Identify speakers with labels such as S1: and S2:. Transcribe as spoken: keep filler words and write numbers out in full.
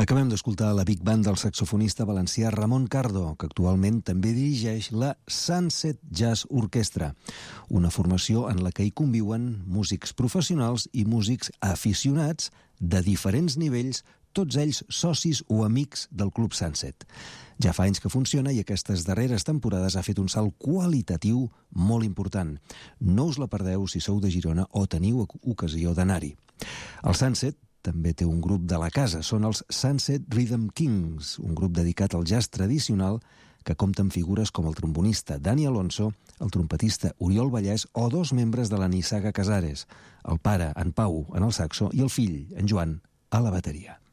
S1: Acabem d'escoltar la Big Band del saxofonista valencià Ramon Cardo, que actualment també dirigeix la Sunset Jazz Orchestra, una formació en la que hi conviuen músics professionals i músics aficionats de diferents nivells, tots ells socis o amics del Club Sunset. Ja fa anys que funciona i aquestes darreres temporades ha fet un salt qualitatiu molt important. No us la perdeu si sou de Girona o teniu ocasió d'anar-hi. El Sunset també té un grup de la casa, són els Sunset Rhythm Kings, un grup dedicat al jazz tradicional que compta amb figures com el trombonista Dani Alonso, el trompetista Oriol Vallès o dos membres de la Nissaga Casares, el pare, en Pau, en el saxo, i el fill, en Joan, a la bateria.